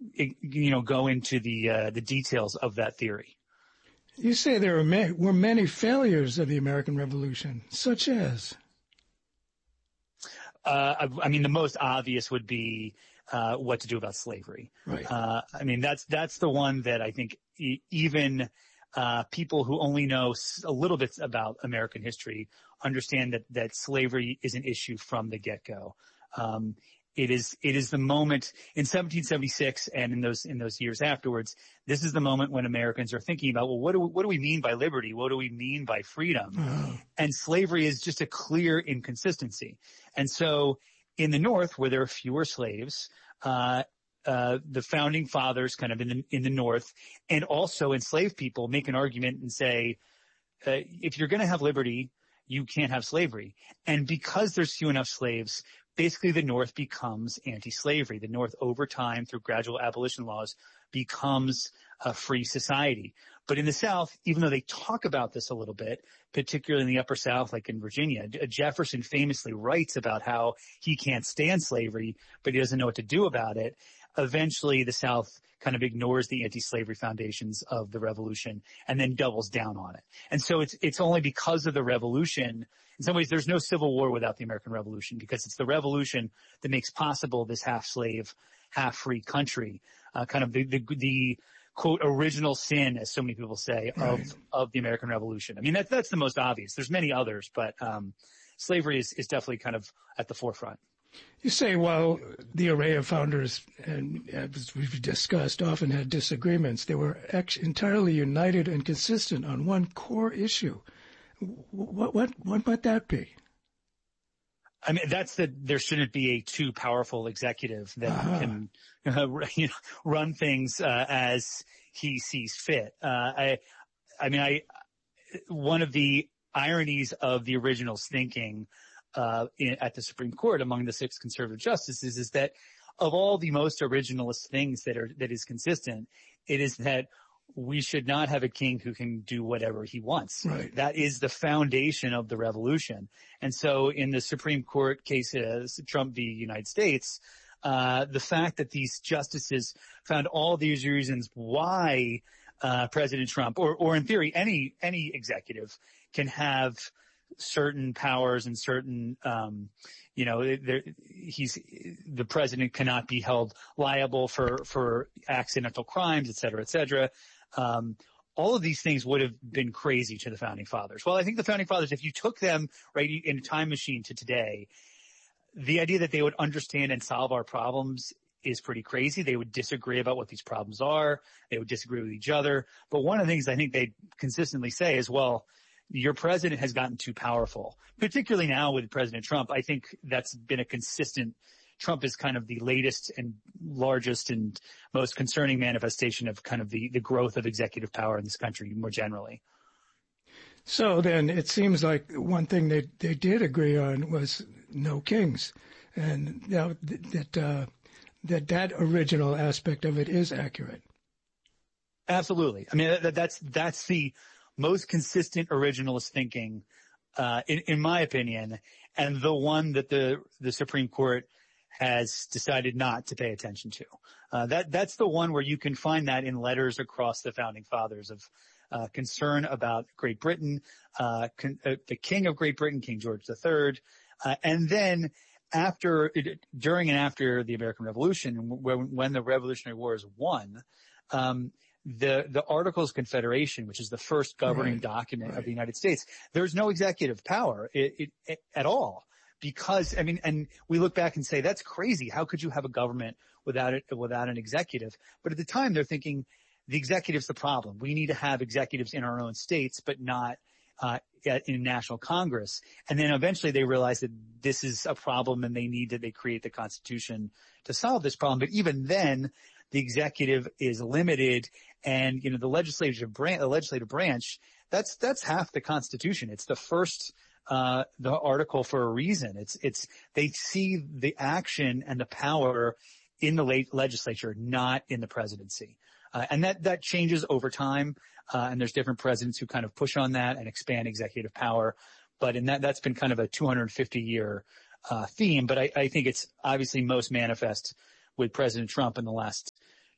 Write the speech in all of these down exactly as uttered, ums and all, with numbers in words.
you know, go into the uh, the details of that theory. You say there were many, were many failures of the American Revolution, such as? Uh, I, I mean, the most obvious would be uh, what to do about slavery. Right. Uh, I mean, that's that's the one that I think e- even uh, people who only know a little bit about American history understand that that slavery is an issue from the get-go. Um, It is, it is the moment in seventeen seventy-six and in those, in those years afterwards. This is the moment when Americans are thinking about, well, what do we, what do we mean by liberty? What do we mean by freedom? Oh. And slavery is just a clear inconsistency. And so in the North, where there are fewer slaves, uh, uh, the founding fathers kind of in the, in the North and also enslaved people make an argument and say, uh, if you're going to have liberty, you can't have slavery. And because there's few enough slaves, basically the North becomes anti-slavery. The North, over time, through gradual abolition laws, becomes a free society. But in the South, even though they talk about this a little bit, particularly in the Upper South, like in Virginia, Jefferson famously writes about how he can't stand slavery, but he doesn't know what to do about it. Eventually, the South kind of ignores the anti-slavery foundations of the Revolution and then doubles down on it. And so it's it's only because of the Revolution. In some ways, there's no Civil War without the American Revolution, because it's the Revolution that makes possible this half-slave, half-free country, uh, kind of the, the, the, quote, original sin, as so many people say, of, right. of the American Revolution. I mean, that, that's the most obvious. There's many others, but um, slavery is, is definitely kind of at the forefront. You say, well, the array of founders, and as we've discussed, often had disagreements. They were entirely united and consistent on one core issue. What what what might that be? I mean, that's that there shouldn't be a too powerful executive that uh-huh. can uh, you know, run things uh, as he sees fit. Uh, I, I mean, I one of the ironies of the original's thinking uh, in, at the Supreme Court among the six conservative justices is that of all the most originalist things that are that is consistent, it is that we should not have a king who can do whatever he wants. Right. That is the foundation of the revolution. And so in the Supreme Court cases, Trump v. United States, uh, the fact that these justices found all these reasons why uh, President Trump, or, or in theory, any any executive can have certain powers and certain, um, you know, there, he's the president cannot be held liable for for accidental crimes, et cetera, et cetera. Um, all of these things would have been crazy to the founding fathers. Well, I think the founding fathers, if you took them right in a time machine to today, the idea that they would understand and solve our problems is pretty crazy. They would disagree about what these problems are. They would disagree with each other. But one of the things I think they consistently say is, well, your president has gotten too powerful, particularly now with President Trump. I think that's been a consistent. Trump is kind of the latest and largest and most concerning manifestation of kind of the, the growth of executive power in this country more generally. So then it seems like one thing they, they did agree on was no kings, and you know, that, uh, that that original aspect of it is accurate. Absolutely. I mean, that, that's, that's the most consistent originalist thinking, uh, in, in my opinion, and the one that the, the Supreme Court has decided not to pay attention to. Uh, that, that's the one where you can find that in letters across the founding fathers of, uh, concern about Great Britain, uh, con, uh, the King of Great Britain, King George the Third. Uh, and then after, during and after the American Revolution, when, when the Revolutionary War is won, um, the, the Articles of Confederation, which is the first governing right, document right. of the United States, there's no executive power it, it, it, at all. Because, I mean, and we look back and say, that's crazy. How could you have a government without it, without an executive? But at the time, they're thinking the executive's the problem. We need to have executives in our own states, but not, uh, in national Congress. And then eventually they realize that this is a problem and they need to, they create the Constitution to solve this problem. But even then, the executive is limited, and, you know, the legislative branch, the legislative branch, that's, that's half the Constitution. It's the first Uh, the article for a reason. It's, it's, they see the action and the power in the late legislature, not in the presidency. Uh, and that, that changes over time. Uh, and there's different presidents who kind of push on that and expand executive power. But in that, that's been kind of a two hundred fifty year, uh, theme. But I, I think it's obviously most manifest with President Trump in the last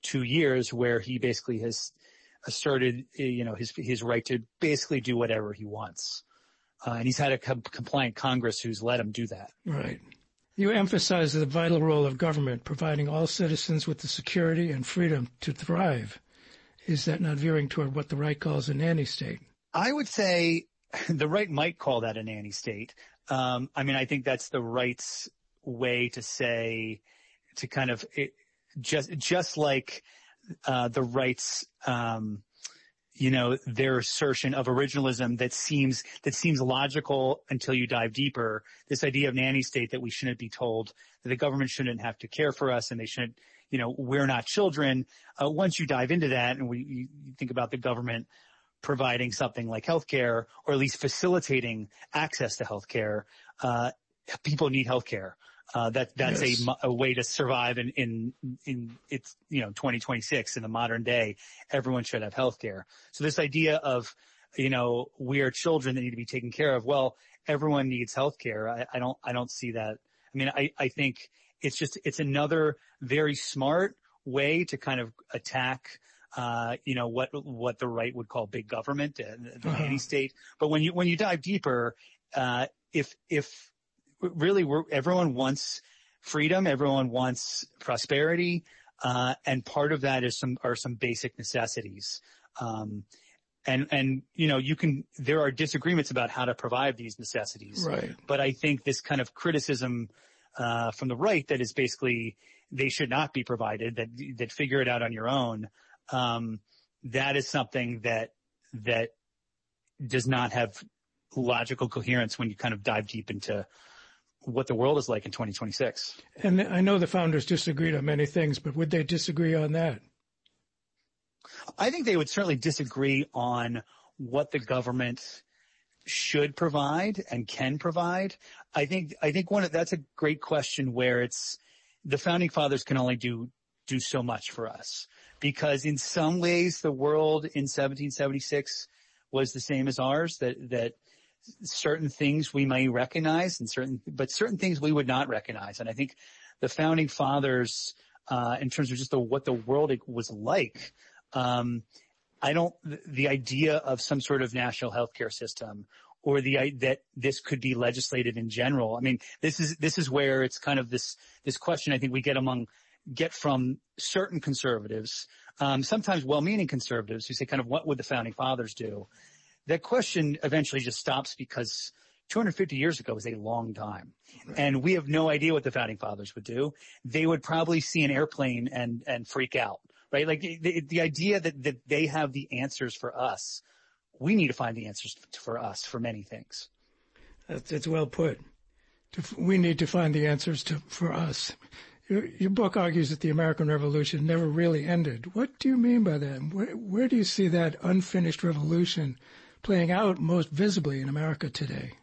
two years where he basically has asserted, you know, his his right to basically do whatever he wants. Uh, and he's had a com- compliant Congress who's let him do that. Right. You emphasize the vital role of government, providing all citizens with the security and freedom to thrive. Is that not veering toward what the right calls a nanny state? I would say the right might call that a nanny state. Um, I mean, I think that's the right's way to say, to kind of it, just just like uh, the right's, um, you know, their assertion of originalism that seems that seems logical until you dive deeper. This idea of nanny state, that we shouldn't be told that the government shouldn't have to care for us and they shouldn't, you know, we're not children. Uh, once you dive into that and we you, you think about the government providing something like healthcare, or at least facilitating access to healthcare, uh, people need healthcare. Uh, that, that's yes. a, a way to survive in, in, in it's, you know, twenty twenty-six in the modern day. Everyone should have healthcare. So this idea of, you know, we are children that need to be taken care of. Well, everyone needs healthcare. I, I don't, I don't see that. I mean, I, I think it's just, it's another very smart way to kind of attack, uh, you know, what, what the right would call big government, uh, the uh-huh. nanny state. But when you, when you dive deeper, uh, if, if, really, we're, everyone wants freedom. Everyone wants prosperity, uh, and part of that is some are some basic necessities. Um, and and you know, you can there are disagreements about how to provide these necessities. Right. But I think this kind of criticism uh, from the right that is basically they should not be provided, that that figure it out on your own. Um, that is something that that does not have logical coherence when you kind of dive deep into what the world is like in twenty twenty-six. And I know the founders disagreed on many things, but would they disagree on that? I think they would certainly disagree on what the government should provide and can provide. I think, I think one of, that's a great question where it's the founding fathers can only do, do so much for us, because in some ways the world in seventeen seventy-six was the same as ours, that, that, certain things we may recognize and certain, but certain things we would not recognize. And I think the founding fathers, uh, in terms of just the, what the world was like, um, I don't, the idea of some sort of national healthcare system or the, that this could be legislated in general. I mean, this is, this is where it's kind of this, this question I think we get among, get from certain conservatives, um, sometimes well-meaning conservatives who say kind of what would the founding fathers do? That question eventually just stops because two hundred fifty years ago was a long time. Right. And we have no idea what the founding fathers would do. They would probably see an airplane and, and freak out, right? Like the, the idea that, that they have the answers for us, we need to find the answers for us for many things. That's, that's well put. We need to find the answers to, for us. Your, your book argues that the American Revolution never really ended. What do you mean by that? Where, where do you see that unfinished revolution playing out most visibly in America today?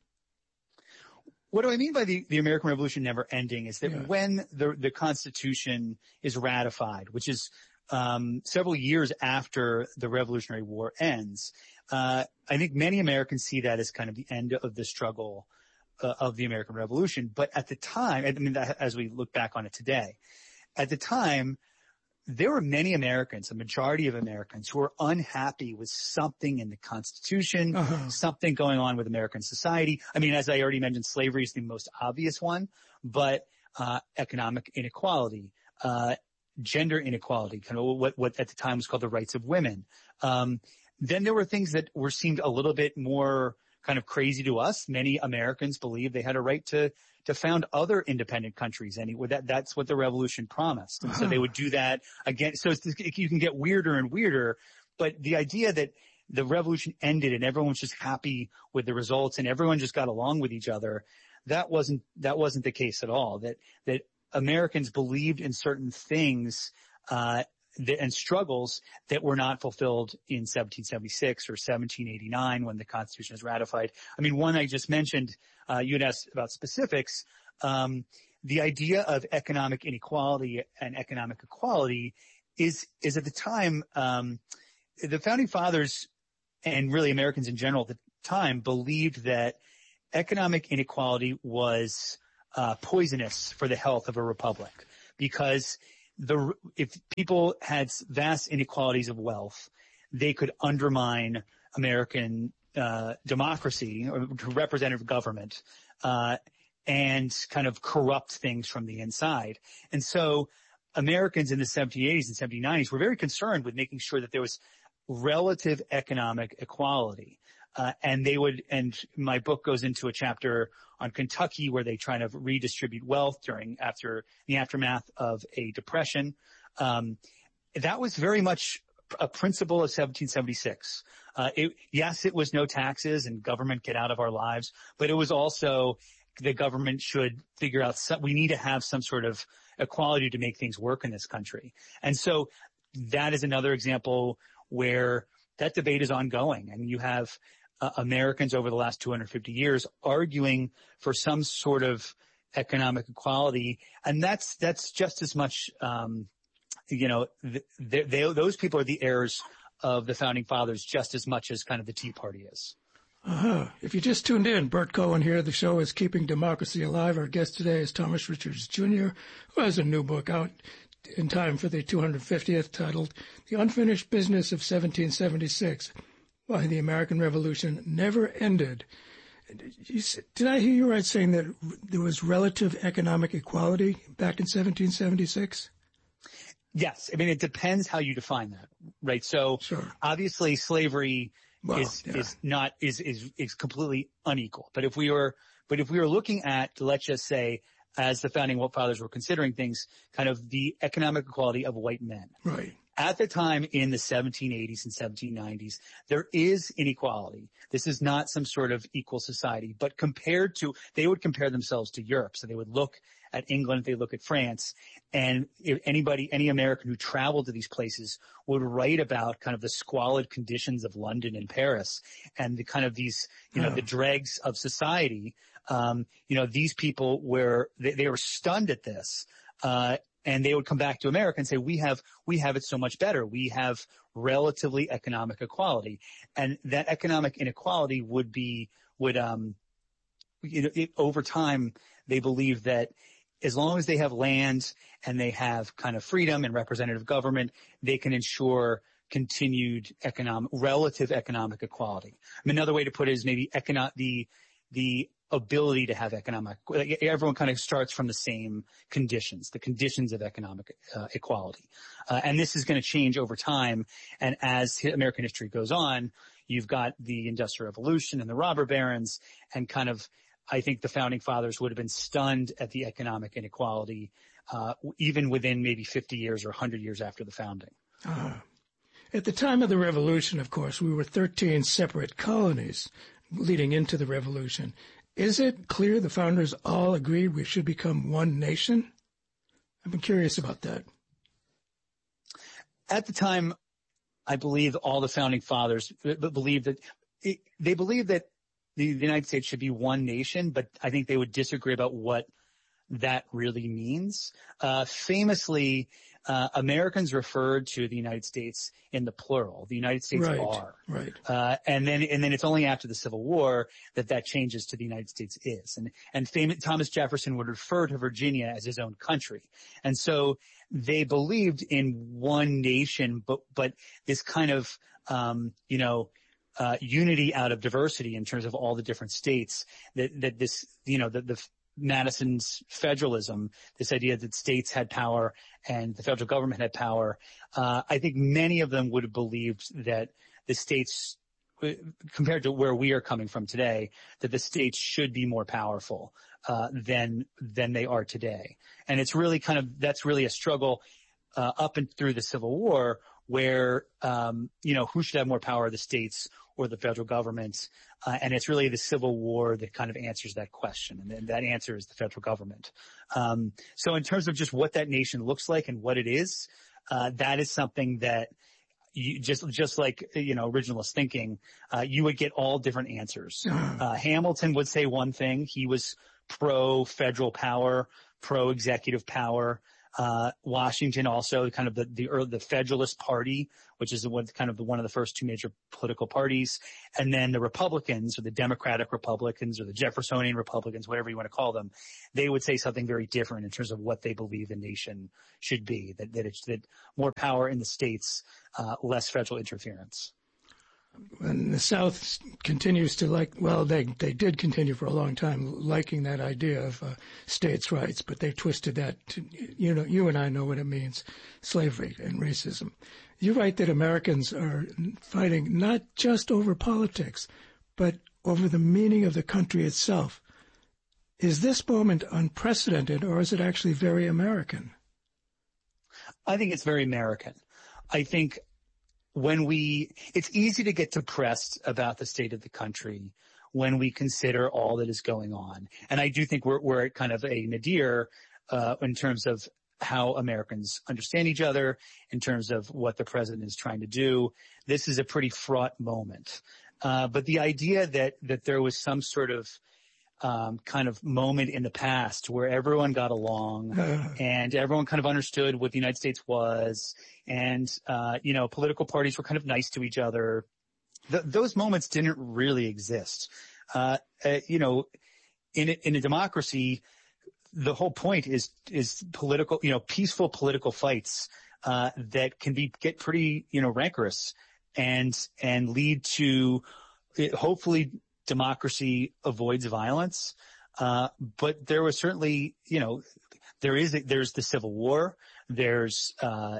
What do I mean by the, the American Revolution never ending is that yeah. when the, the Constitution is ratified, which is um, several years after the Revolutionary War ends, uh, I think many Americans see that as kind of the end of the struggle uh, of the American Revolution. But at the time, I mean, as we look back on it today, at the time, there were many Americans, a majority of Americans, who were unhappy with something in the Constitution, uh-huh. something going on with American society. I mean, as I already mentioned, slavery is the most obvious one, but uh, economic inequality, uh, gender inequality, kind of what, what at the time was called the rights of women. Um, then there were things that were seemed a little bit more kind of crazy to us. Many Americans believed they had a right to to found other independent countries anyway. That, that's what the revolution promised. And so they would do that again. So it's, you can get weirder and weirder, but the idea that the revolution ended and everyone was just happy with the results and everyone just got along with each other, that wasn't, that wasn't the case at all. That, that Americans believed in certain things, uh, and struggles that were not fulfilled in seventeen seventy-six or seventeen eighty-nine when the Constitution was ratified. I mean, one I just mentioned, uh, you had asked about specifics. Um, the idea of economic inequality and economic equality is, is at the time, um, the founding fathers and really Americans in general at the time believed that economic inequality was, uh, poisonous for the health of a republic because the if people had vast inequalities of wealth, they could undermine American uh, democracy or representative government uh, and kind of corrupt things from the inside. And so Americans in the seventeen eighties and seventeen nineties were very concerned with making sure that there was relative economic equality. Uh, and they would, and my book goes into a chapter on Kentucky where they try to redistribute wealth during, after the aftermath of a depression. Um, that was very much a principle of seventeen seventy-six. Uh, it, yes, it was no taxes and government get out of our lives, but it was also the government should figure out some, we need to have some sort of equality to make things work in this country. And so that is another example where that debate is ongoing, and you have uh, Americans over the last two hundred fifty years arguing for some sort of economic equality, and that's that's just as much, um, you know, they, they, those people are the heirs of the founding fathers just as much as kind of the Tea Party is. Uh-huh. If you just tuned in, Bert Cohen here. The show is Keeping Democracy Alive. Our guest today is Thomas Richards Junior, who has a new book out in time for the two hundred fiftieth titled The Unfinished Business of seventeen seventy-six, Why the American Revolution Never Ended. Did I hear you right saying that there was relative economic equality back in seventeen seventy-six? Yes. I mean, it depends how you define that, right? So sure. Obviously slavery well, is, yeah. is not, is, is, is completely unequal. But if we were, but if we were looking at, let's just say, as the founding fathers were considering things, kind of the economic equality of white men. Right. At the time in the seventeen eighties and seventeen nineties, there is inequality. This is not some sort of equal society, but compared to, they would compare themselves to Europe. So they would look at England, they look at France, and if anybody, any American who traveled to these places would write about kind of the squalid conditions of London and Paris and the kind of these, you know, oh. the dregs of society. Um, you know, these people were, they, they were stunned at this, uh, and they would come back to America and say, we have, we have it so much better. We have relatively economic equality. And that economic inequality would be, would, um, you know, it, over time, they believe that as long as they have land and they have kind of freedom and representative government, they can ensure continued economic, relative economic equality. I mean, another way to put it is maybe econo- the, the ability to have economic, everyone kind of starts from the same conditions, the conditions of economic uh, equality. Uh, and this is going to change over time. And as American history goes on, you've got the Industrial Revolution and the robber barons, and kind of, I think the founding fathers would have been stunned at the economic inequality, uh, even within maybe fifty years or one hundred years after the founding. Uh, at the time of the revolution, of course, we were thirteen separate colonies leading into the revolution. Is it clear the founders all agreed we should become one nation? I've been curious about that. At the time, I believe all the founding fathers believed that it, they believed that the United States should be one nation, but I think they would disagree about what that really means. Uh, famously, uh, Americans referred to the United States in the plural. The United States right, are. Right. Uh, and then, and then it's only after the Civil War that that changes to the United States is. And, and famous, Thomas Jefferson would refer to Virginia as his own country. And so they believed in one nation, but, but this kind of, um, you know, uh, unity out of diversity in terms of all the different states that, that this, you know, the, the, Madison's federalism, this idea that states had power and the federal government had power, uh, I think many of them would have believed that the states, compared to where we are coming from today, that the states should be more powerful uh, than than they are today. And it's really kind of, that's really a struggle uh, up and through the Civil War where, um, you know, who should have more power, the states or the federal government? Uh, and it's really the Civil War that kind of answers that question. And then that answer is the federal government. Um, so in terms of just what that nation looks like and what it is, uh, that is something that you just, just like, you know, originalist thinking, uh, you would get all different answers. Uh, Hamilton would say one thing. He was pro federal power, pro executive power. Uh, Washington also kind of the, the, the Federalist Party, which is what kind of one of the first two major political parties. And then the Republicans, or the Democratic Republicans, or the Jeffersonian Republicans, whatever you want to call them, they would say something very different in terms of what they believe the nation should be, that, that it's, that more power in the states, uh, less federal interference. And the South continues to like, well, they, they did continue for a long time liking that idea of uh, states' rights, but they twisted that to, you know, you and I know what it means, slavery and racism. You write that Americans are fighting not just over politics, but over the meaning of the country itself. Is this moment unprecedented, or is it actually very American? I think it's very American. I think when we, it's easy to get depressed about the state of the country when we consider all that is going on. And I do think we're, we're at kind of a nadir, uh, in terms of how Americans understand each other, in terms of what the president is trying to do. This is a pretty fraught moment. Uh, but the idea that, that there was some sort of, Um, kind of moment in the past where everyone got along and everyone kind of understood what the United States was, and uh, you know, political parties were kind of nice to each other. Th- those moments didn't really exist. Uh, uh, you know, in a, in a democracy, the whole point is is political, you know, peaceful political fights uh, that can be get pretty, you know, rancorous and and lead to it, hopefully. Democracy avoids violence, uh, but there was certainly, you know, there is, a, there's the Civil War, there's, uh,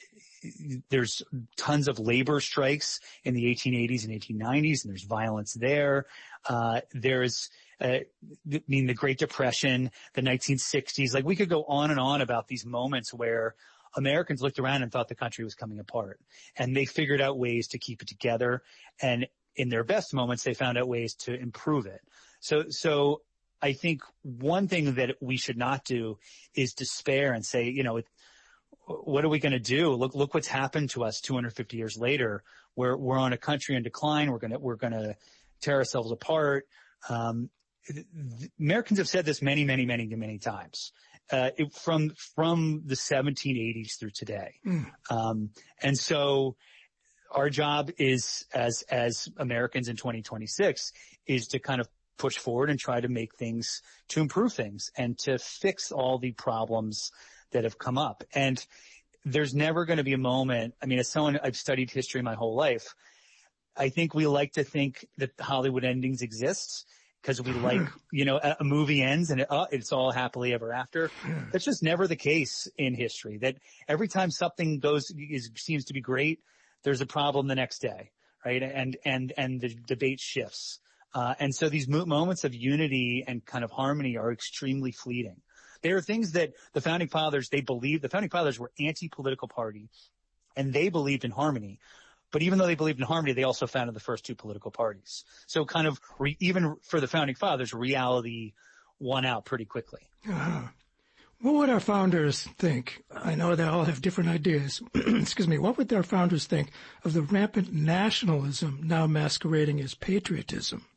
there's tons of labor strikes in the eighteen eighties and eighteen nineties, and there's violence there. Uh, there's, uh, I mean, the Great Depression, the nineteen sixties, like we could go on and on about these moments where Americans looked around and thought the country was coming apart, and they figured out ways to keep it together, and in their best moments, they found out ways to improve it. So, so I think one thing that we should not do is despair and say, you know, what are we going to do? Look, look what's happened to us two hundred fifty years later. We're, we're on a country in decline. We're going to, we're going to tear ourselves apart. Um, Americans have said this many, many, many, many times, uh, it, from, from the seventeen eighties through today. Mm. Um, and so, our job is, as, as Americans in twenty twenty-six, is to kind of push forward and try to make things, to improve things and to fix all the problems that have come up. And there's never going to be a moment, I mean, as someone, I've studied history my whole life, I think we like to think that Hollywood endings exist because we like, you know, a, a movie ends and it, uh, it's all happily ever after. That's just never the case in history, that every time something goes, is, seems to be great, there's a problem the next day, right? And, and, and the debate shifts. Uh, and so these mo- moments of unity and kind of harmony are extremely fleeting. There are things that the founding fathers, they believed, the founding fathers were anti-political party and they believed in harmony. But even though they believed in harmony, they also founded the first two political parties. So kind of re- even for the founding fathers, reality won out pretty quickly. Uh-huh. What would our founders think? I know they all have different ideas. Excuse me. What would our founders think of the rampant nationalism now masquerading as patriotism?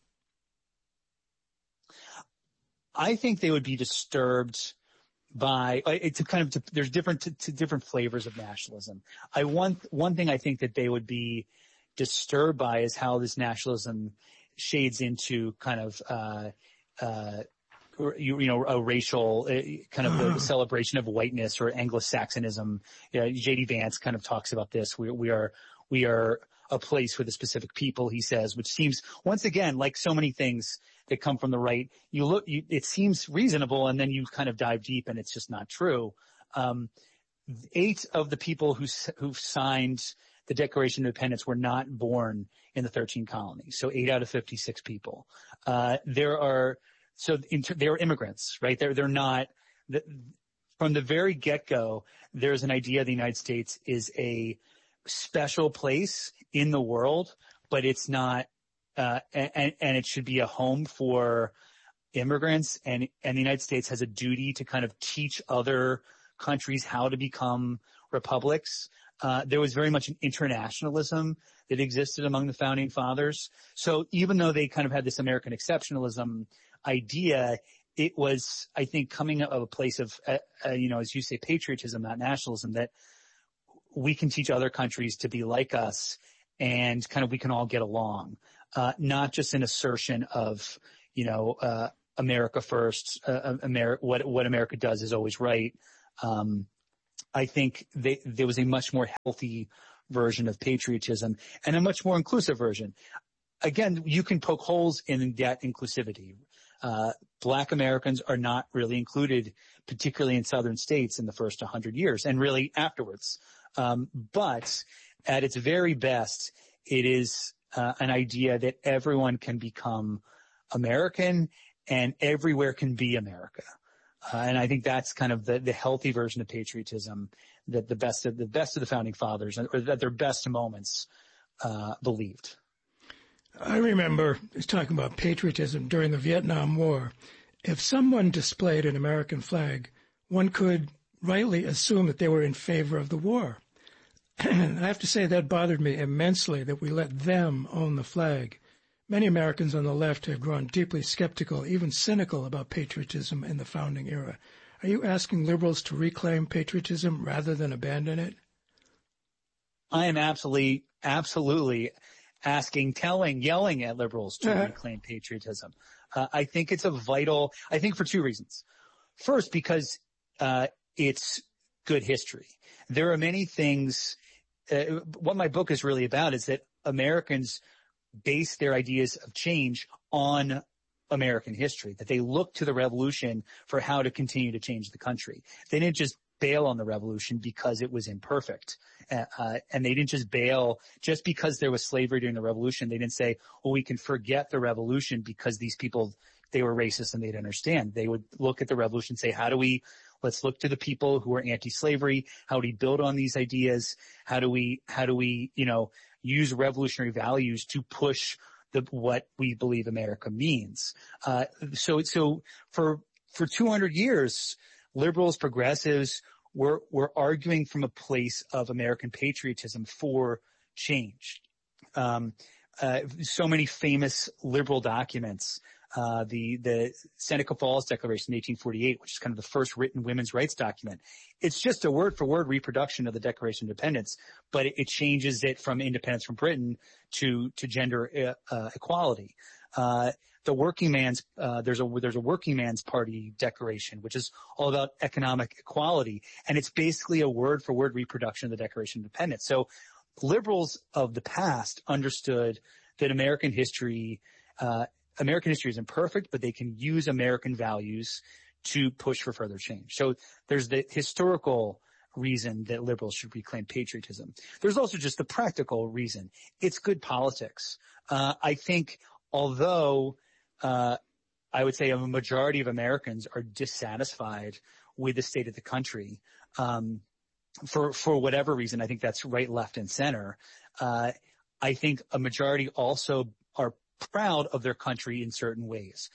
I think they would be disturbed by, it's a kind of, there's different, to, to different flavors of nationalism. I one, one thing I think that they would be disturbed by is how this nationalism shades into kind of, uh, uh, You, you know, a racial uh, kind of the celebration of whiteness or Anglo-Saxonism. You know, J D Vance kind of talks about this. We, we are, we are a place for the specific people, he says, which seems, once again, like so many things that come from the right, you look, you, it seems reasonable, and then you kind of dive deep and it's just not true. Um, eight of the people who, who signed the Declaration of Independence were not born in the thirteen colonies. So eight out of fifty-six people. Uh, there are, So they're immigrants, right? They're, they're not, the, from the very get-go, there's an idea the United States is a special place in the world, but it's not, uh, and, and it should be a home for immigrants, and, and the United States has a duty to kind of teach other countries how to become republics. Uh, there was very much an internationalism that existed among the founding fathers. So even though they kind of had this American exceptionalism idea, it was, I think, coming out of a place of, uh, uh, you know, as you say, patriotism, not nationalism, that we can teach other countries to be like us and kind of we can all get along, uh, not just an assertion of, you know, uh, America first, uh, America, what, what America does is always right. Um, I think they, there was a much more healthy version of patriotism and a much more inclusive version. Again, you can poke holes in that inclusivity. Uh, Black Americans are not really included, particularly in southern states in the first one hundred years and really afterwards. Um, but at its very best, it is uh, an idea that everyone can become American and everywhere can be America. Uh, and I think that's kind of the, the healthy version of patriotism that the best of the best of the founding fathers, or that their best moments, uh, believed. I remember talking about patriotism during the Vietnam War. If someone displayed an American flag, one could rightly assume that they were in favor of the war. And I have to say that bothered me immensely that we let them own the flag. Many Americans on the left have grown deeply skeptical, even cynical about patriotism in the founding era. Are you asking liberals to reclaim patriotism rather than abandon it? I am absolutely, absolutely asking, telling, yelling at liberals to uh-huh. reclaim patriotism. Uh, I think it's a vital, I think for two reasons. First, because uh, it's good history. There are many things, uh, what my book is really about is that Americans base their ideas of change on American history, that they look to the revolution for how to continue to change the country. They didn't just bail on the revolution because it was imperfect. Uh, uh, and they didn't just bail just because there was slavery during the revolution. They didn't say, well, we can forget the revolution because these people, they were racist and they didn't understand. They would look at the revolution and say, how do we, let's look to the people who are anti-slavery. How do we build on these ideas? How do we, how do we, you know, use revolutionary values to push the, what we believe America means? Uh, so, so for, for two hundred years, liberals, progressives were, were arguing from a place of American patriotism for change. Um, uh, so many famous liberal documents, uh, the, the Seneca Falls Declaration in eighteen forty-eight, which is kind of the first written women's rights document. It's just a word for word reproduction of the Declaration of Independence, but it, it changes it from independence from Britain to, to gender, uh, equality. Uh, the working man's, uh, there's a, there's a working man's party declaration, which is all about economic equality. And it's basically a word for word reproduction of the Declaration of Independence. So liberals of the past understood that American history, uh, American history is imperfect, but they can use American values to push for further change. So there's the historical reason that liberals should reclaim patriotism. There's also just the practical reason. It's good politics. Uh, I think although, uh, I would say a majority of Americans are dissatisfied with the state of the country, um, for, for whatever reason, I think that's right, left, and center. Uh, I think a majority also are proud of their country in certain ways.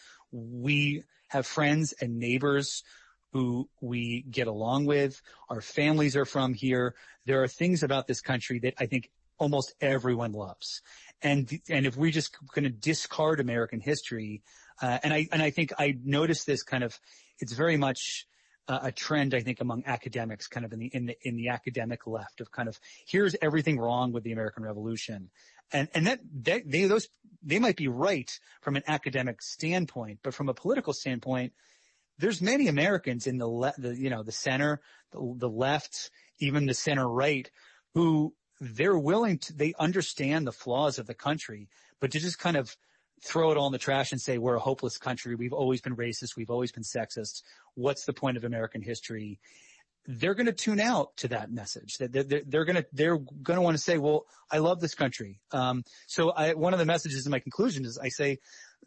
We have friends and neighbors who we get along with. Our families are from here. There are things about this country that I think almost everyone loves. And, and if we're just going to discard American history, uh, and I, and I think I noticed this kind of, it's very much uh, a trend, I think, among academics, kind of in the, in the, in the academic left of kind of, here's everything wrong with the American Revolution. And, and that, that, they, those, they might be right from an academic standpoint, but from a political standpoint, there's many Americans in the, le- the you know, the center, the, the left, even the center right, who they're willing to, they understand the flaws of the country, but to just kind of throw it all in the trash and say, we're a hopeless country. We've always been racist. We've always been sexist. What's the point of American history? They're going to tune out to that message. That they're, they're going to they're going to want to say, "Well, I love this country." Um, so, I, one of the messages in my conclusion is I say,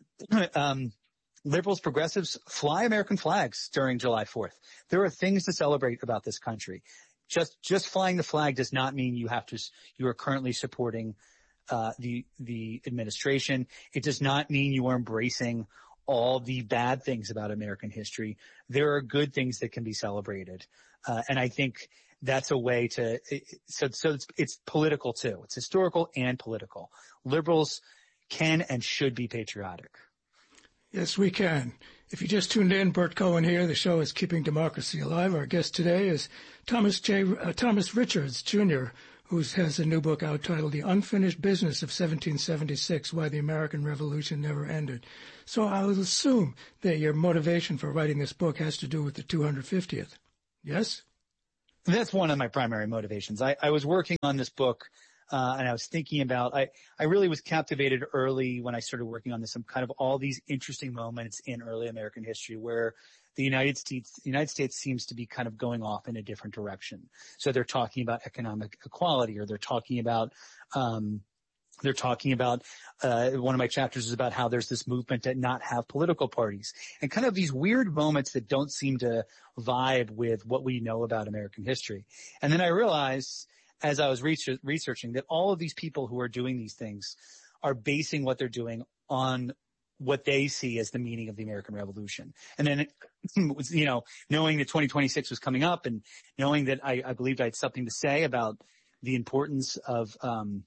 um, liberals, progressives, fly American flags during July fourth. There are things to celebrate about this country. Just just flying the flag does not mean you have to. You are currently supporting uh, the the administration. It does not mean you are embracing all the bad things about American history. There are good things that can be celebrated. Uh, and I think that's a way to, so, so it's, it's political too. It's historical and political. Liberals can and should be patriotic. Yes, we can. If you just tuned in, Bert Cohen here. The show is Keeping Democracy Alive. Our guest today is Thomas J. Uh, Thomas Richards, Junior, who has a new book out titled The Unfinished Business of seventeen seventy-six, Why the American Revolution Never Ended. So I will assume that your motivation for writing this book has to do with the two hundred fiftieth. Yes? That's one of my primary motivations. I, I was working on this book Uh, and I was thinking about, I, I really was captivated early when I started working on this, some kind of all these interesting moments in early American history where the United States, the United States seems to be kind of going off in a different direction. So they're talking about economic equality, or they're talking about, um, they're talking about, uh, one of my chapters is about how there's this movement to not have political parties, and kind of these weird moments that don't seem to vibe with what we know about American history. And then I realized, as I was research- researching, that all of these people who are doing these things are basing what they're doing on what they see as the meaning of the American Revolution. And then, you know, knowing that twenty twenty-six was coming up, and knowing that I, I believed I had something to say about the importance of, um,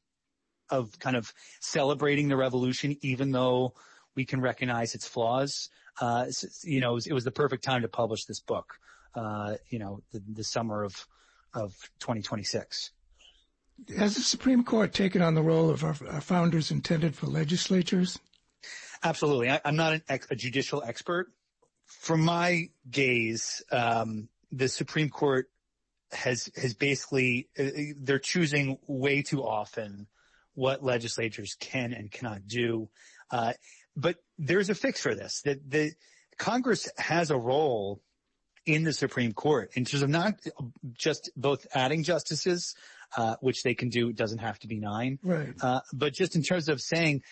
of kind of celebrating the revolution, even though we can recognize its flaws, uh, you know, it was, it was the perfect time to publish this book, uh, you know, the, the summer of, of twenty twenty-six. Has the Supreme Court taken on the role of our, our founders intended for legislatures? Absolutely. I, I'm not an ex, a judicial expert. From my gaze, um, the Supreme Court has has basically uh, they're choosing way too often what legislatures can and cannot do. Uh, but there's a fix for this. That the Congress has a role in the Supreme Court in terms of not just both adding justices, uh, which they can do. It doesn't have to be nine. Right. Uh, but just in terms of saying,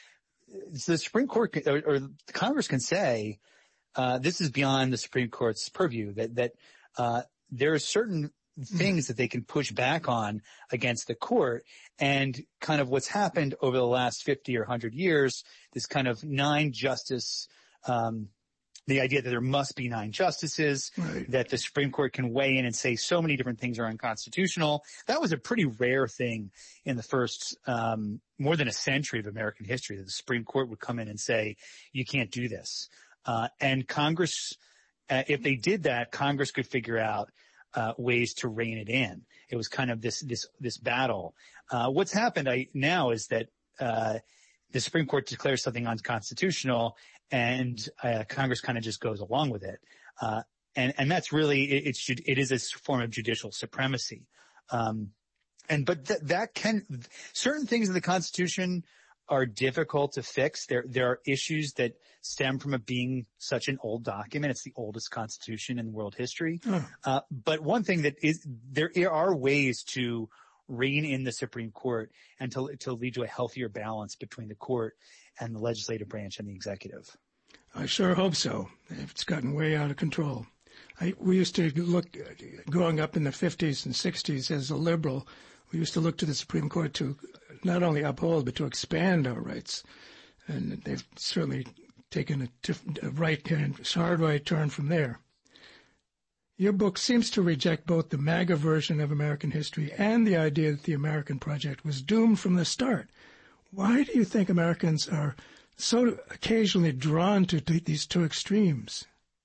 so the Supreme Court or, or Congress can say, uh, this is beyond the Supreme Court's purview, that, that, uh, there are certain things that they can push back on against the court. And kind of what's happened over the last fifty or one hundred years, this kind of nine justice, um, the idea that there must be nine justices, right, that the Supreme Court can weigh in and say so many different things are unconstitutional. That was a pretty rare thing in the first, um, more than a century of American history, that the Supreme Court would come in and say, you can't do this. Uh, and Congress, uh, if they did that, Congress could figure out, uh, ways to rein it in. It was kind of this, this, this battle. Uh, what's happened I, now is that, uh, the Supreme Court declares something unconstitutional, and uh, Congress kind of just goes along with it. Uh, and, and that's really, it, it's, it is a form of judicial supremacy. Um, and, but th- that can, certain things in the Constitution are difficult to fix. There, there are issues that stem from it being such an old document. It's the oldest Constitution in world history. Oh. Uh, but one thing that is, there are ways to rein in the Supreme Court and to, to lead to a healthier balance between the court and the legislative branch and the executive. I sure hope so. It's gotten way out of control. I, we used to look, growing up in the fifties and sixties as a liberal, we used to look to the Supreme Court to not only uphold, but to expand our rights. And they've certainly taken a, different, a right turn, hard right turn from there. Your book seems to reject both the MAGA version of American history and the idea that the American project was doomed from the start. Why do you think Americans are so occasionally drawn to these two extremes?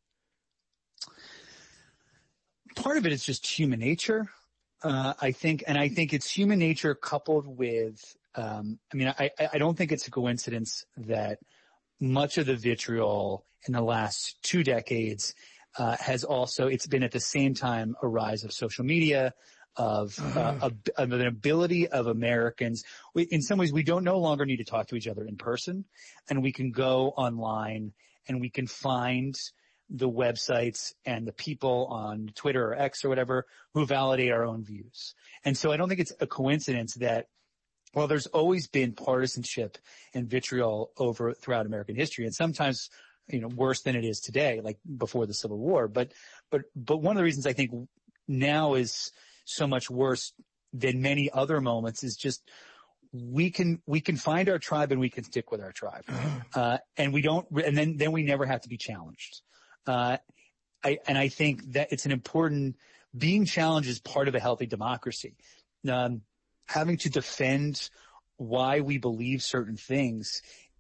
Part of it is just human nature, uh, I think, and I think it's human nature coupled with, um, I mean, I, I don't think it's a coincidence that much of the vitriol in the last two decades Uh, has also, it's been at the same time a rise of social media, of, uh, uh, of, of an ability of Americans. We, in some ways, we don't no longer need to talk to each other in person, and we can go online and we can find the websites and the people on Twitter or X or whatever who validate our own views. And so I don't think it's a coincidence that while there's always been partisanship and vitriol over throughout American history, and sometimes you know, worse than it is today, like before the Civil War. But, but, but one of the reasons I think now is so much worse than many other moments is just we can, we can find our tribe and we can stick with our tribe. Uh, and we don't, and then, then we never have to be challenged. Uh, I, and I think that it's an important, being challenged is part of a healthy democracy. Um, having to defend why we believe certain things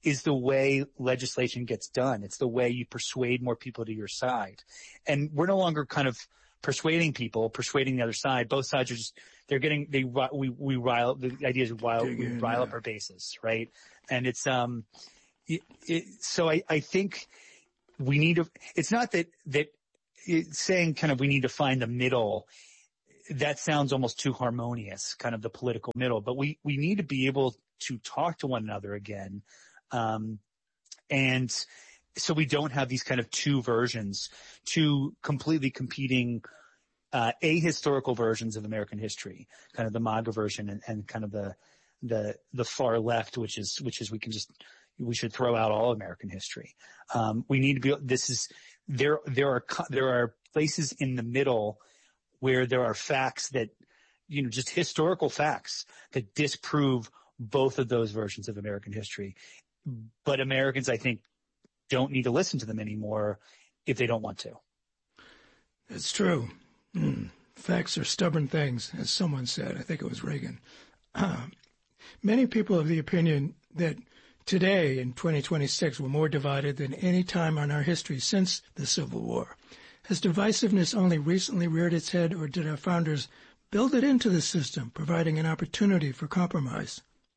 is the way legislation gets done. It's the way you persuade more people to your side. And we're no longer kind of persuading people, persuading the other side. Both sides are just, they're getting, they, we, we rile, the idea is rile, we rile up our bases, right? And it's, um, it, it, so I, I think we need to, it's not that, that it's saying kind of we need to find the middle. That sounds almost too harmonious, kind of the political middle, but we, we need to be able to talk to one another again. Um, and so we don't have these kind of two versions, two completely competing, uh, ahistorical versions of American history, kind of the MAGA version and, and kind of the, the, the far left, which is, which is we can just, we should throw out all American history. Um, we need to be, this is, there, there are, there are places in the middle where there are facts that, you know, just historical facts that disprove both of those versions of American history. But Americans, I think, don't need to listen to them anymore if they don't want to. It's true. Mm. Facts are stubborn things, as someone said. I think it was Reagan. Uh, many people have the opinion that today, in twenty twenty-six, we're more divided than any time in our history since the Civil War. Has divisiveness only recently reared its head, or did our founders build it into the system, providing an opportunity for compromise?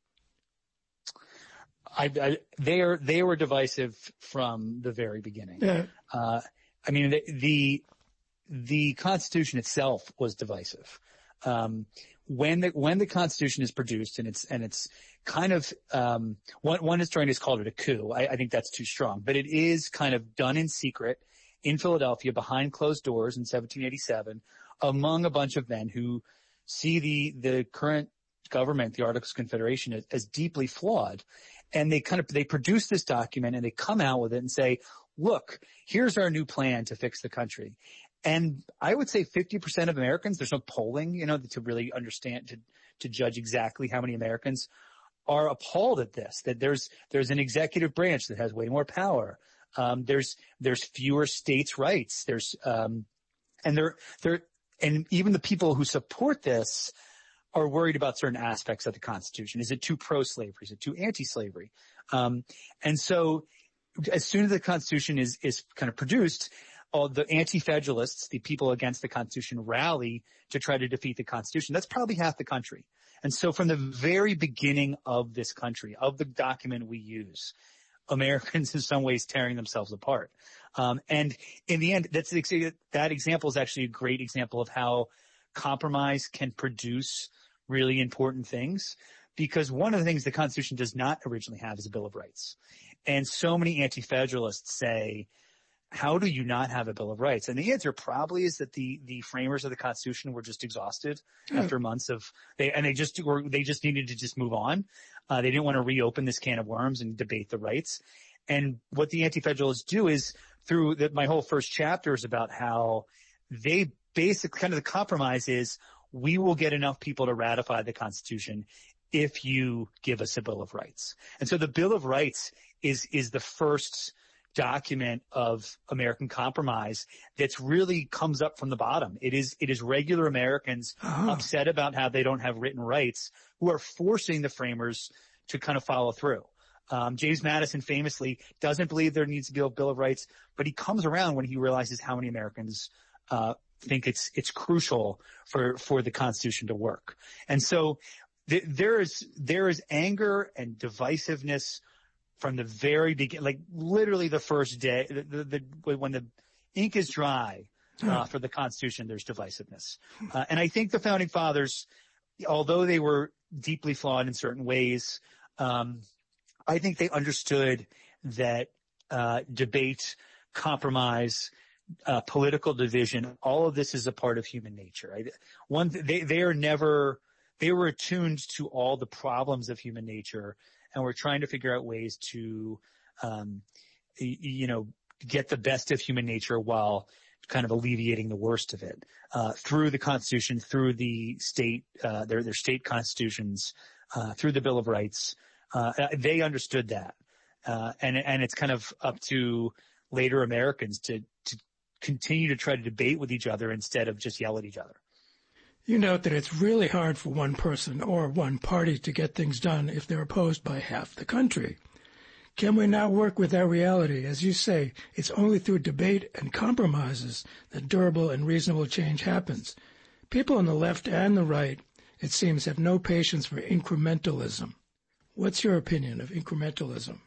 I, I, they are they were divisive from the very beginning. Yeah. Uh, I mean, the, the the Constitution itself was divisive. Um, when the when the Constitution is produced, and it's and it's kind of um, one one historian has called it a coup. I, I think that's too strong, but it is kind of done in secret in Philadelphia behind closed doors in seventeen eighty-seven, among a bunch of men who see the the current government, the Articles of Confederation, as, as deeply flawed. And they kind of, they produce this document and they come out with it and say, look, here's our new plan to fix the country. And I would say fifty percent of Americans, there's no polling, you know, to really understand, to, to judge exactly how many Americans are appalled at this, that there's, there's an executive branch that has way more power. Um, there's, there's fewer states' rights. There's, um, and there, there, and even the people who support this are worried about certain aspects of the Constitution. Is it too pro-slavery? Is it too anti-slavery? Um, and so as soon as the Constitution is, is kind of produced, all the anti-federalists, the people against the Constitution, rally to try to defeat the Constitution. That's probably half the country. And so from the very beginning of this country, of the document we use, Americans in some ways tearing themselves apart. Um, and in the end, that's, that example is actually a great example of how compromise can produce really important things, because one of the things the Constitution does not originally have is a Bill of Rights. And so many anti-federalists say, how do you not have a Bill of Rights? And the answer probably is that the, the framers of the Constitution were just exhausted mm. after months of, they, and they just were, they just needed to just move on. Uh, they didn't want to reopen this can of worms and debate the rights. And what the anti-federalists do is, through the, my whole first chapter is about how they basically, kind of the compromise is, we will get enough people to ratify the Constitution if you give us a Bill of Rights. And so the Bill of Rights is, is the first document of American compromise that's really comes up from the bottom. It is, it is regular Americans uh-huh. upset about how they don't have written rights who are forcing the framers to kind of follow through. Um, James Madison famously doesn't believe there needs to be a Bill of Rights, but he comes around when he realizes how many Americans, uh, think it's, it's crucial for, for the Constitution to work. And so th- there is, there is anger and divisiveness from the very beginning, like literally the first day, the, the, the when the ink is dry, uh, for the Constitution, there's divisiveness. Uh, and I think the founding fathers, although they were deeply flawed in certain ways, um, I think they understood that, uh, debate, compromise, Uh, political division, all of this is a part of human nature. Right? One, they, they are never, they were attuned to all the problems of human nature, and we're trying to figure out ways to, um, y- you know, get the best of human nature while kind of alleviating the worst of it, uh, through the Constitution, through the state, uh, their, their state constitutions, uh, through the Bill of Rights. Uh, they understood that. Uh, and, and it's kind of up to later Americans to, to, continue to try to debate with each other instead of just yell at each other. You note that it's really hard for one person or one party to get things done if they're opposed by half the country. Can we now work with that reality? As you say, it's only through debate and compromises that durable and reasonable change happens. People on the left and the right, it seems, have no patience for incrementalism. What's your opinion of incrementalism?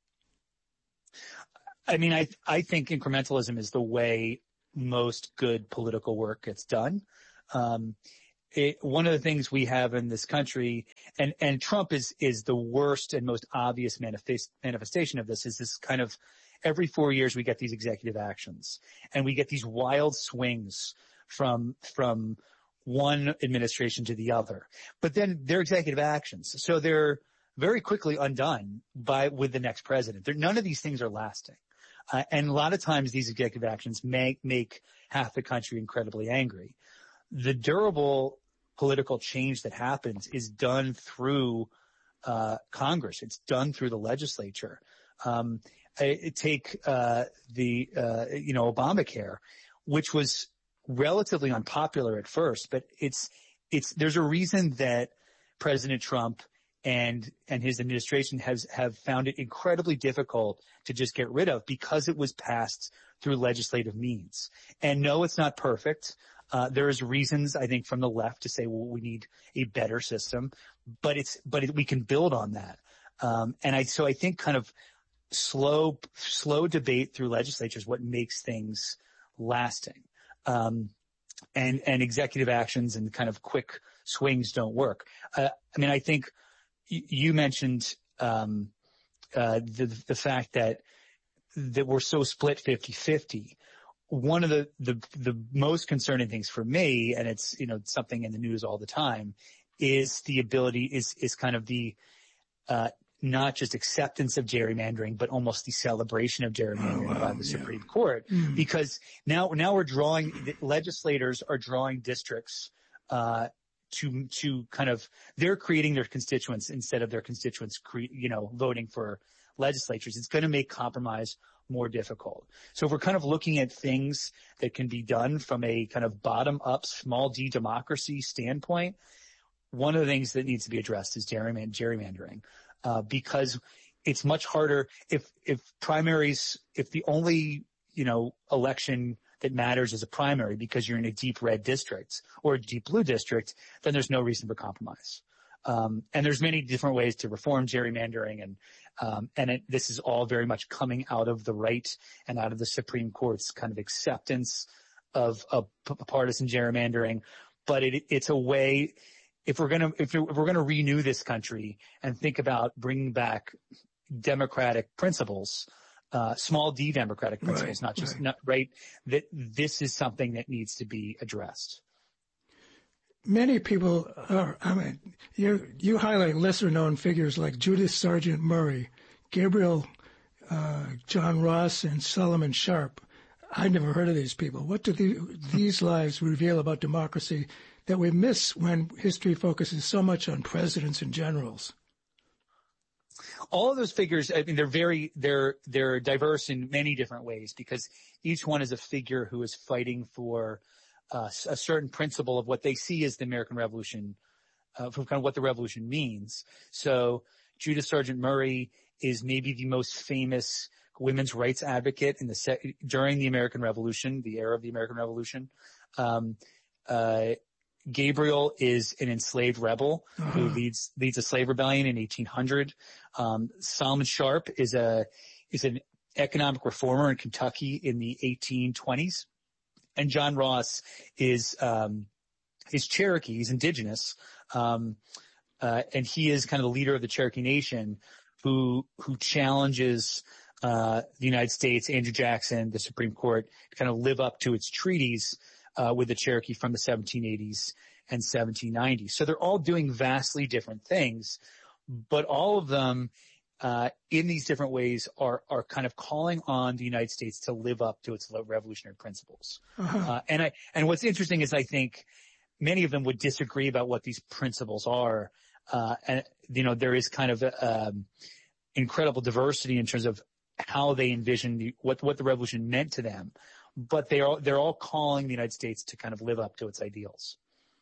I mean, I I think incrementalism is the way most good political work gets done. Um, It, one of the things we have in this country, and, and Trump is, is the worst and most obvious manifest, manifestation of this, is this kind of every four years we get these executive actions and we get these wild swings from, from one administration to the other. But then they're executive actions. So they're very quickly undone by, with the next president. They're, none of these things are lasting. Uh, and a lot of times these executive actions make, make half the country incredibly angry. The durable political change that happens is done through uh, Congress. It's done through the legislature. Um, I, take uh, the uh, you know Obamacare, which was relatively unpopular at first, but it's it's there's a reason that President Trump and and his administration has have found it incredibly difficult to just get rid of, because it was passed through legislative means. And no, it's not perfect. Uh, there's reasons, I think, from the left to say, well, we need a better system, but it's, but it, we can build on that. Um, and I, so I think kind of slow, slow debate through legislature is what makes things lasting. Um, and, and executive actions and kind of quick swings don't work. Uh, I mean, I think y- you mentioned, um, uh, the, the fact that, that we're so split fifty-fifty. One of the, the, the most concerning things for me, and it's, you know, something in the news all the time, is the ability, is, is kind of the, uh, not just acceptance of gerrymandering, but almost the celebration of gerrymandering oh, wow, by the yeah. Supreme Court. Mm. Because now, now we're drawing, the legislators are drawing districts, uh, to, to kind of, they're creating their constituents instead of their constituents, cre- you know, voting for legislatures. It's going to make compromise more difficult. So if we're kind of looking at things that can be done from a kind of bottom-up, small d democracy standpoint, one of the things that needs to be addressed is gerrymand- gerrymandering, uh, because it's much harder if if primaries, if the only, you know, election that matters is a primary because you're in a deep red district or a deep blue district, then there's no reason for compromise. Um, and there's many different ways to reform gerrymandering, and um, and it, this is all very much coming out of the right and out of the Supreme Court's kind of acceptance of, of p- partisan gerrymandering. But it, it's a way, if we're gonna if, if we're gonna renew this country and think about bringing back democratic principles, uh, small d democratic principles, right, not just right. not right, that this is something that needs to be addressed. Many people are, I mean, you, you highlight lesser-known figures like Judith Sargent Murray, Gabriel uh, John Ross, and Solomon Sharp. I'd never heard of these people. What do the, these lives reveal about democracy that we miss when history focuses so much on presidents and generals? All of those figures, I mean, they're very, they're, they're diverse in many different ways, because each one is a figure who is fighting for Uh, a certain principle of what they see as the American Revolution, uh, from kind of what the revolution means. So Judith Sargent Murray is maybe the most famous women's rights advocate in the se- during the American Revolution, the era of the American Revolution. Um, uh, Gabriel is an enslaved rebel uh-huh. who leads leads a slave rebellion in eighteen hundred. Um, Solomon Sharp is a is an economic reformer in Kentucky in the eighteen twenties. And John Ross is, um, is Cherokee. He's indigenous. Um, uh, and he is kind of the leader of the Cherokee Nation who, who challenges, uh, the United States, Andrew Jackson, the Supreme Court, to kind of live up to its treaties, uh, with the Cherokee from the seventeen eighties and seventeen nineties. So they're all doing vastly different things, but all of them, Uh, in these different ways are, are kind of calling on the United States to live up to its revolutionary principles. Uh-huh. Uh, and I, and what's interesting is I think many of them would disagree about what these principles are. Uh, and, you know, there is kind of, um, incredible diversity in terms of how they envision the, what, what the revolution meant to them. But they are, they're all calling the United States to kind of live up to its ideals.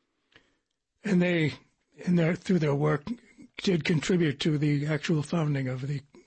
And they, in their, through their work, did contribute to the actual founding of the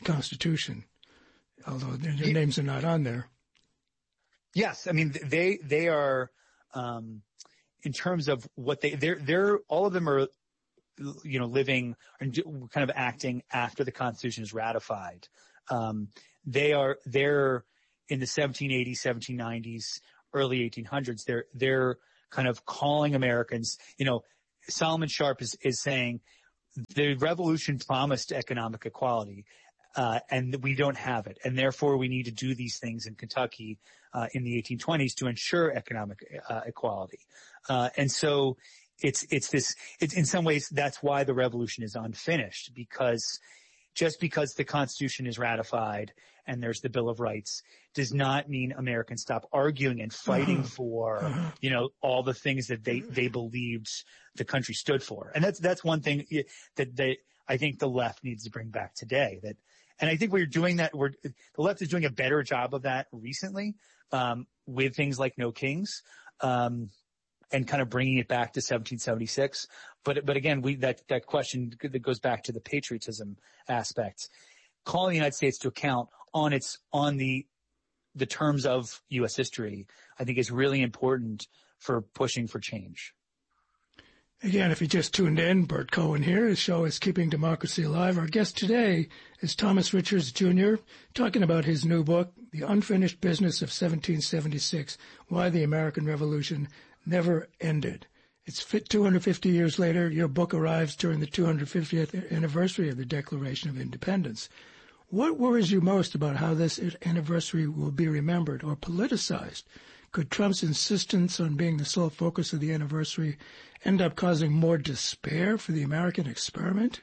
Constitution, although their, their names are not on there. Yes, I mean they they are um, in terms of what they they're they're all of them are you know living and kind of acting after the Constitution is ratified. Um, they are they're in the seventeen eighties, seventeen nineties, early eighteen hundreds. They're they're kind of calling Americans. You know, Solomon Sharp is is saying the revolution promised economic equality, uh, and we don't have it. And therefore we need to do these things in Kentucky, uh, in the eighteen twenties to ensure economic, uh, equality. Uh, and so it's, it's this, it's in some ways that's why the revolution is unfinished, because just because the Constitution is ratified and there's the Bill of Rights does not mean Americans stop arguing and fighting uh-huh. for, uh-huh. you know, all the things that they, they believed the country stood for. And that's, that's one thing that they, I think the left needs to bring back today. That, and I think we're doing that. We're, the left is doing a better job of that recently, um, with things like No Kings, um, and kind of bringing it back to seventeen seventy-six. But, but again, we, that, that question that goes back to the patriotism aspect, calling the United States to account on its, on the, the terms of U S history, I think is really important for pushing for change. Again, if you just tuned in, Bert Cohen here. His show is Keeping Democracy Alive. Our guest today is Thomas Richards, Junior, talking about his new book, The Unfinished Business of seventeen seventy-six, Why the American Revolution Never Ended. It's two hundred fifty years later. Your book arrives during the two hundred fiftieth anniversary of the Declaration of Independence. What worries you most about how this anniversary will be remembered or politicized? Could Trump's insistence on being the sole focus of the anniversary end up causing more despair for the American experiment?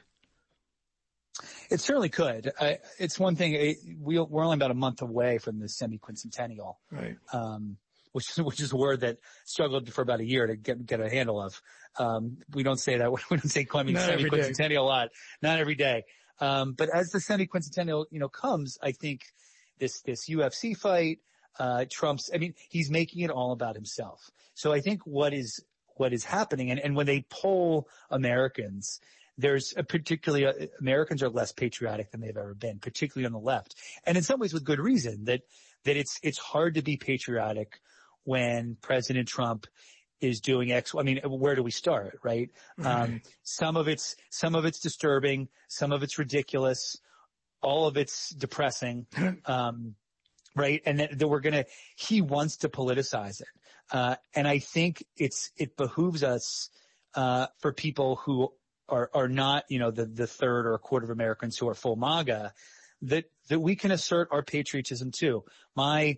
It certainly could. I, it's one thing. It, we, we're only about a month away from the semi-quincentennial, right? Um, which is which is a word that struggled for about a year to get get a handle of. Um, we don't say that. We don't say claiming semi-quincentennial a lot. Not every day. Um, but as the semi-quincentennial, you know, comes, I think this this U F C fight, uh, Trump's. I mean, he's making it all about himself. So I think what is what is happening, and, and when they poll Americans, there's a particularly uh, Americans are less patriotic than they've ever been, particularly on the left, and in some ways with good reason. That that it's it's hard to be patriotic when President Trump is doing X. I mean, where do we start, right? right. Um, some of it's, some of it's disturbing. Some of it's ridiculous. All of it's depressing. Um, right. And that, that we're going to, he wants to politicize it. Uh, and I think it's, it behooves us, uh, for people who are, are not, you know, the, the third or a quarter of Americans who are full MAGA, that, that we can assert our patriotism too. My,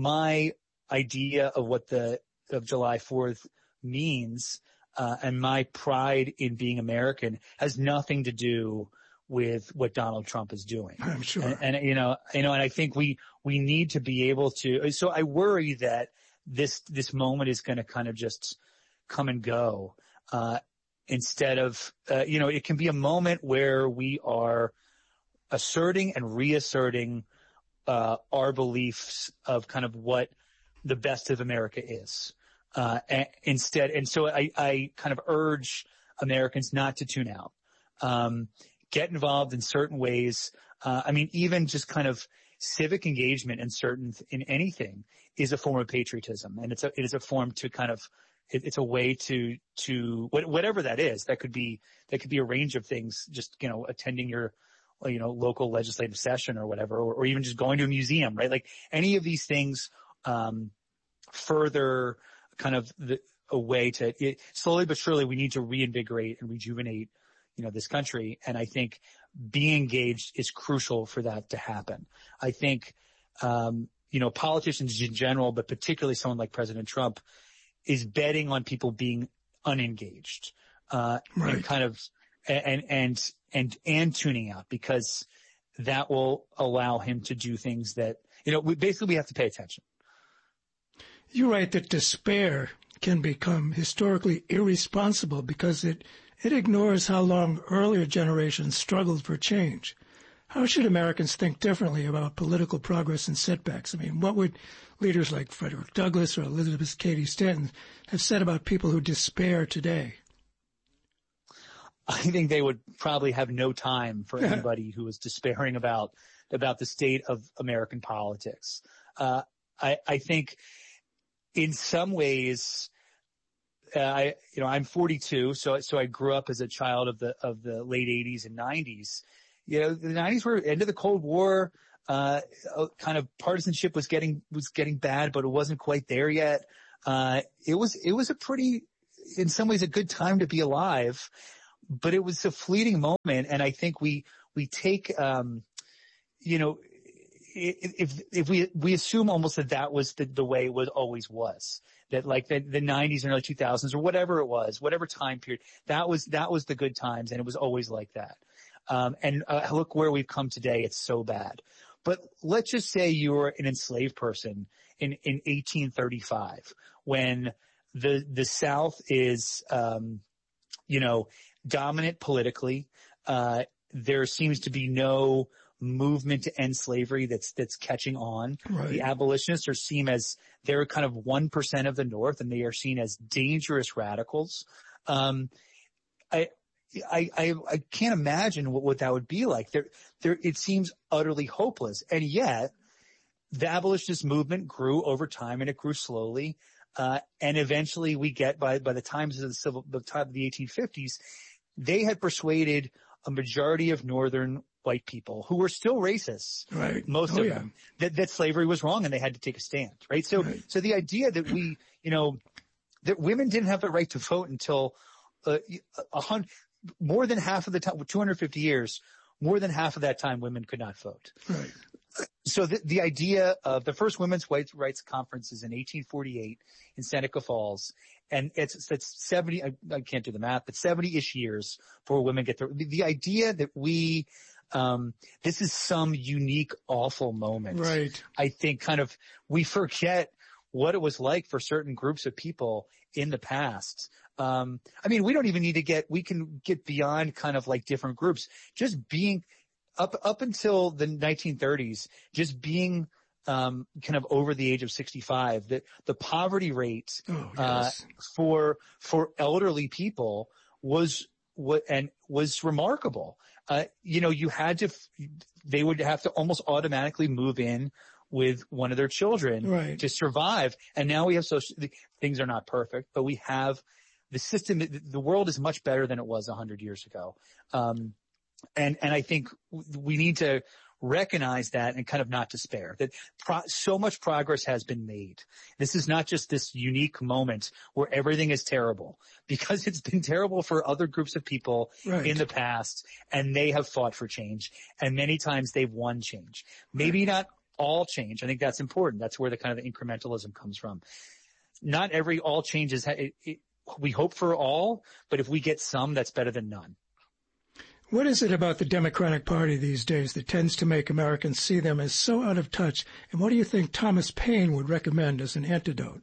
my idea of what the, of July fourth means, uh, and my pride in being American has nothing to do with what Donald Trump is doing. I'm sure. And, and, you know, you know, and I think we, we need to be able to, so I worry that this, this moment is going to kind of just come and go, uh, instead of, uh, you know, it can be a moment where we are asserting and reasserting, uh, our beliefs of kind of what the best of America is. Uh, and instead, and so I, I kind of urge Americans not to tune out. Um, get involved in certain ways. Uh, I mean, even just kind of civic engagement in certain, in anything is a form of patriotism. And it's a, it is a form to kind of, it, it's a way to, to, whatever that is, that could be, that could be a range of things, just, you know, attending your, you know, local legislative session or whatever, or, or even just going to a museum, right? Like any of these things, um, further kind of the, a way to it, slowly but surely we need to reinvigorate and rejuvenate, you know, this country. And I think being engaged is crucial for that to happen. I think, um, you know, politicians in general, but particularly someone like President Trump is betting on people being unengaged, uh, right. and kind of, and, and, and, and tuning out, because that will allow him to do things that, you know, we basically we have to pay attention. You write that despair can become historically irresponsible because it, it ignores how long earlier generations struggled for change. How should Americans think differently about political progress and setbacks? I mean, what would leaders like Frederick Douglass or Elizabeth Cady Stanton have said about people who despair today? I think they would probably have no time for anybody who was despairing about about the state of American politics. Uh, I, I think in some ways, uh, I, you know, I'm forty-two, so so I grew up as a child of the of the late eighties and nineties. You know, the nineties were end of the Cold War. Uh, kind of partisanship was getting was getting bad, but it wasn't quite there yet. Uh, it was it was a pretty, in some ways, a good time to be alive. But it was a fleeting moment, and I think we we take, um, you know, if if we we assume almost that that was the, the way it was always was, that like the, the nineties and early two thousands or whatever it was, whatever time period, that was that was the good times, and it was always like that. Um, and uh, look where we've come today; it's so bad. But let's just say you were an enslaved person in in eighteen thirty-five, when the the South is, um, you know, dominant politically. Uh, there seems to be no movement to end slavery that's that's catching on. Right. The abolitionists are seen as, they're kind of one percent of the North, and they are seen as dangerous radicals. Um, I, I, I, I can't imagine what, what that would be like. There, there, it seems utterly hopeless. And yet the abolitionist movement grew over time, and it grew slowly. Uh, and eventually we get, by, by the times of the civil, the time of the eighteen fifties, they had persuaded a majority of Northern white people who were still racists, right. most oh, of yeah. them, that, that slavery was wrong and they had to take a stand, right? So, right. so the idea that we, you know, that women didn't have the right to vote until, uh, a hundred, more than half of the time, two hundred fifty years, more than half of that time, women could not vote. Right. So the, the idea of the first women's rights conference is in eighteen forty-eight in Seneca Falls. And it's, it's seventy, I, I can't do the math, but seventy-ish years before women get there. The, the idea that we, um, this is some unique, awful moment. Right. I think kind of, we forget what it was like for certain groups of people in the past. Um, I mean, we don't even need to get, we can get beyond kind of like different groups. Just being, up, up until the nineteen thirties, just being, um, kind of over the age of sixty-five, the, the poverty rate, oh, yes. uh, for, for elderly people was, what, and was remarkable. Uh, you know, you had to, they would have to almost automatically move in with one of their children right. to survive. And now we have social, things are not perfect, but we have the system, the world is much better than it was a hundred years ago. Um, and, and I think we need to recognize that and kind of not despair that pro- so much progress has been made. This is not just this unique moment where everything is terrible, because it's been terrible for other groups of people right. in the past, and they have fought for change, and many times they've won change. Maybe right. not all change. I think that's important. That's where the kind of the incrementalism comes from. Not every all changes. It, it, we hope for all, but if we get some, that's better than none. What is it about the Democratic Party these days that tends to make Americans see them as so out of touch? And what do you think Thomas Paine would recommend as an antidote?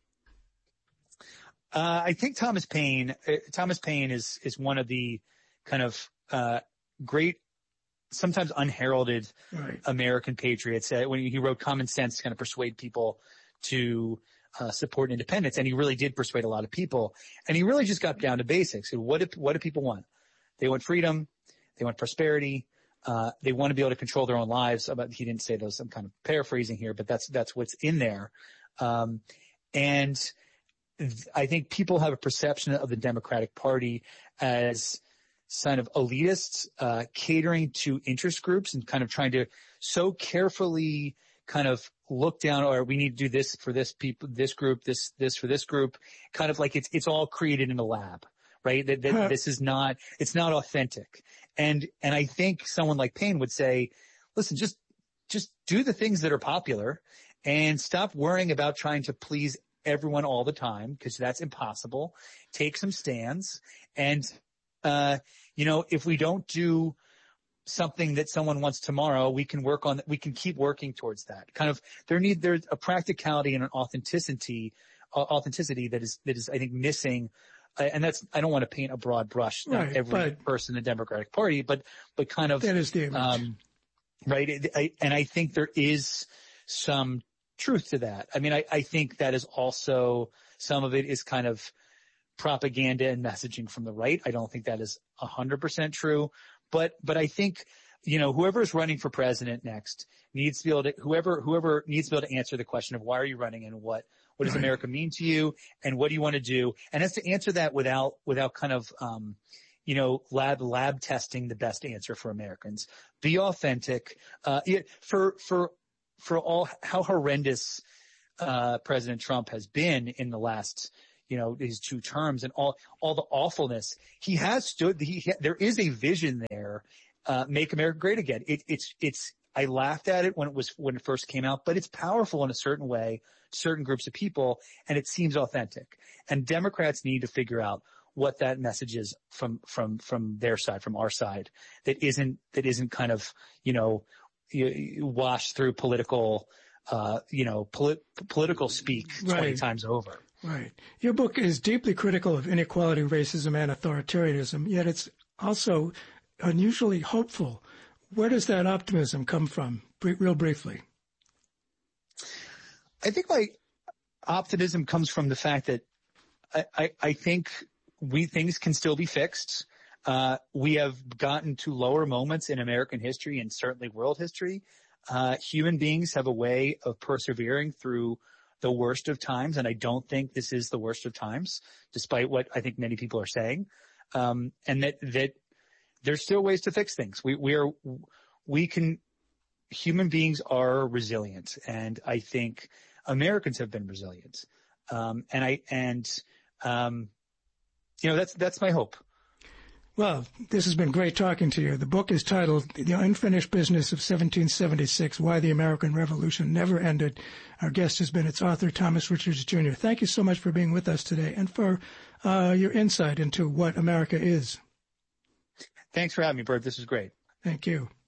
Uh, I think Thomas Paine, uh, Thomas Paine is, is one of the kind of, uh, great, sometimes unheralded right. American patriots. Uh, when he wrote Common Sense to kind of persuade people to, uh, support independence. And he really did persuade a lot of people. And he really just got down to basics. What do, what do people want? They want freedom. They want prosperity. Uh, they want to be able to control their own lives. But he didn't say those. I'm kind of paraphrasing here, but that's, that's what's in there. Um, and th- I think people have a perception of the Democratic Party as kind of elitist, uh, catering to interest groups and kind of trying to so carefully kind of look down, or we need to do this for this people, this group, this, this for this group, kind of like it's, it's all created in a lab. Right? That, that huh. This is not, it's not authentic. And, and I think someone like Paine would say, listen, just, just do the things that are popular and stop worrying about trying to please everyone all the time, because that's impossible. Take some stands. And, uh, you know, if we don't do something that someone wants tomorrow, we can work on, we can keep working towards that. Kind of, there need, there's a practicality and an authenticity, uh, authenticity that is, that is, I think, missing. And that's, I don't want to paint a broad brush, not right, every person in the Democratic Party, but, but kind of, that is the image. Um, right. I, and I think there is some truth to that. I mean, I, I think that is also, some of it is kind of propaganda and messaging from the right. I don't think that is one hundred percent true. But, but I think, you know, whoever is running for president next needs to be able to, whoever, whoever needs to be able to answer the question of why are you running and what, what does right. America mean to you and what do you want to do? And has to answer that without, without kind of, um, you know, lab, lab testing the best answer for Americans. Be authentic. Uh, for, for, for all how horrendous, uh, President Trump has been in the last, you know, his two terms and all, all the awfulness. He has stood, he, there is a vision there, uh, make America great again. It, it's, it's, I laughed at it when it was, when it first came out, but it's powerful in a certain way, certain groups of people, and it seems authentic. And Democrats need to figure out what that message is from, from, from their side, from our side, that isn't, that isn't kind of, you know, washed through political, uh, you know, polit- political speak twenty right. times over. Right. Your book is deeply critical of inequality, racism, and authoritarianism, yet it's also unusually hopeful. Where does that optimism come from, real briefly? I think my optimism comes from the fact that I, I, I think we things can still be fixed. Uh, we have gotten to lower moments in American history and certainly world history. Uh, human beings have a way of persevering through the worst of times, and I don't think this is the worst of times, despite what I think many people are saying. Um, and that, that there's still ways to fix things. We, we are, we can, human beings are resilient, and I think Americans have been resilient. Um, and I, and, um, you know, that's, that's my hope. Well, this has been great talking to you. The book is titled The Unfinished Business of seventeen seventy-six, Why the American Revolution Never Ended. Our guest has been its author, Thomas Richards, Junior Thank you so much for being with us today and for uh, your insight into what America is. Thanks for having me, Bert. This is great. Thank you.